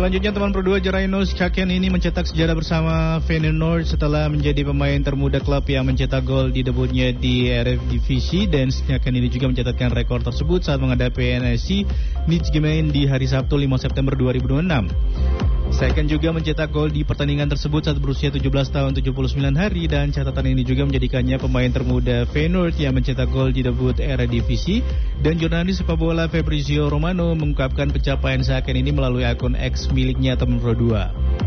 Selanjutnya teman Pro 2 Jarainus Caken ini mencetak sejarah bersama Feyenoord setelah menjadi pemain termuda klub yang mencetak gol di debutnya di Eredivisie, dan Caken ini juga mencatatkan rekor tersebut saat menghadapi NSC Nijmegen di hari Sabtu 5 September 2006. Caken juga mencetak gol di pertandingan tersebut saat berusia 17 tahun 79 hari, dan catatan ini juga menjadikannya pemain termuda Feyenoord yang mencetak gol di debut Eredivisie. Dan jurnalis sepak bola Fabrizio Romano mengungkapkan pencapaian Caken ini melalui akun X miliknya teman Pro 2.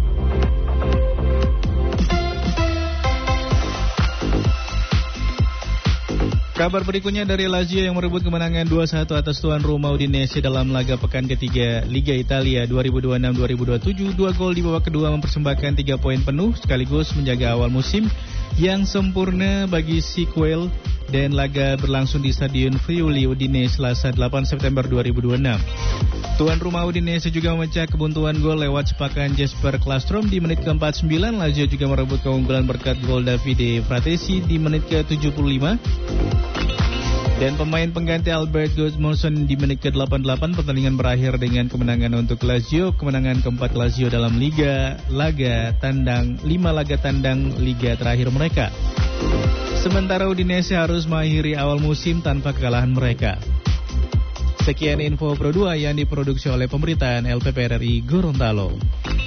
Kabar berikutnya dari Lazio yang merebut kemenangan 2-1 atas tuan rumah Udinese dalam laga pekan ketiga Liga Italia 2026-2027. 2 gol di babak kedua mempersembahkan 3 poin penuh sekaligus menjaga awal musim yang sempurna bagi sequel, dan laga berlangsung di Stadion Friuli Udine Selasa 8 September 2026. Tuan rumah Udinese juga memecah kebuntuan gol lewat sepakan Jesper Klastrom di menit ke-49. Lazio juga merebut keunggulan berkat gol Davide Fratesi di menit ke-75. Dan pemain pengganti Albert Gudmundsson di menit ke-88. Pertandingan berakhir dengan kemenangan untuk Lazio, kemenangan keempat Lazio dalam 5 laga tandang liga terakhir mereka. Sementara Udinese harus mengakhiri awal musim tanpa kekalahan mereka. Sekian info Pro 2 yang diproduksi oleh pemberitaan LPPRRI Gorontalo.